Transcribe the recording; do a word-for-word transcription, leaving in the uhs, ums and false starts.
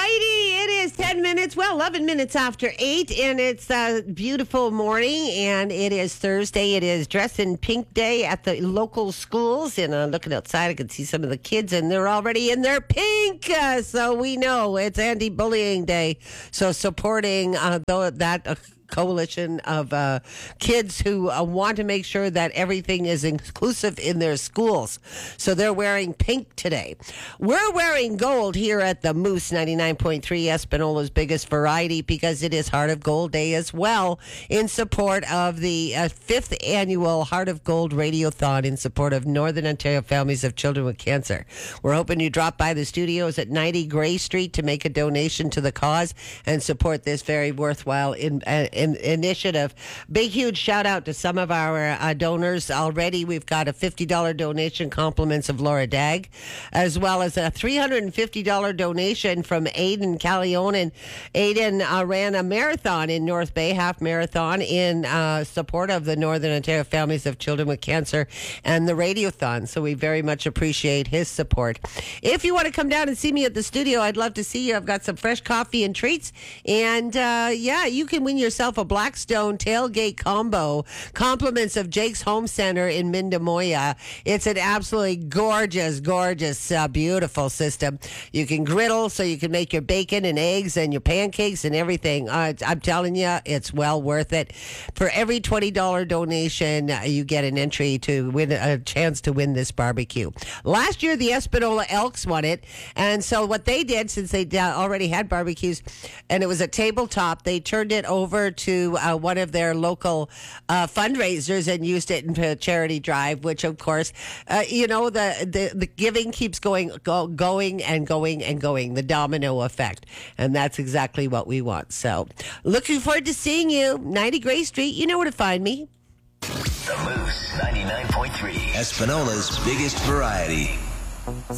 righty, it is ten minutes, well, eleven minutes after eight, and it's a beautiful morning, and it is Thursday. It is Dress in Pink Day at the local schools, and uh, looking outside, I can see some of the kids, and they're already in their pink, uh, so we know it's Anti-Bullying Day, so supporting uh, th- that uh, coalition of uh, kids who uh, want to make sure that everything is inclusive in their schools. So they're wearing pink today. We're wearing gold here at the Moose ninety-nine point three, Espanola's biggest variety, because it is Heart of Gold Day as well, in support of the uh, fifth annual Heart of Gold Radiothon in support of Northern Ontario families of children with cancer. We're hoping you drop by the studios at ninety Gray Street to make a donation to the cause and support this very worthwhile in, uh, in initiative. Big, huge shout out to some of our uh, donors already. We've got a fifty dollars donation, compliments of Laura Dagg, as well as a three hundred fifty dollars donation from Aiden Calione. Aiden uh, ran a marathon in North Bay, half marathon, in uh, support of the Northern Ontario families of children with cancer and the Radiothon. So we very much appreciate his support. If you want to come down and see me at the studio, I'd love to see you. I've got some fresh coffee and treats. And uh, yeah, you can win yourself a Blackstone tailgate combo, compliments of Jake's Home Center in Mindamoya. It's an absolutely gorgeous, gorgeous, uh, beautiful system. You can griddle so you can make your bacon and eggs and your pancakes and everything. Uh, I'm telling you, it's well worth it. For every twenty dollars donation, uh, you get an entry to win a chance to win this barbecue. Last year, the Espanola Elks won it. And so what they did, since they uh, already had barbecues and it was a tabletop, they turned it over to uh, one of their local uh, fundraisers and used it in a charity drive, which of course, uh, you know, the, the, the giving keeps going, go, going and going and going, the domino effect. And that's exactly what we want. So looking forward to seeing you. ninety Gray Street, you know where to find me. The Moose ninety-nine point three, Espanola's biggest variety.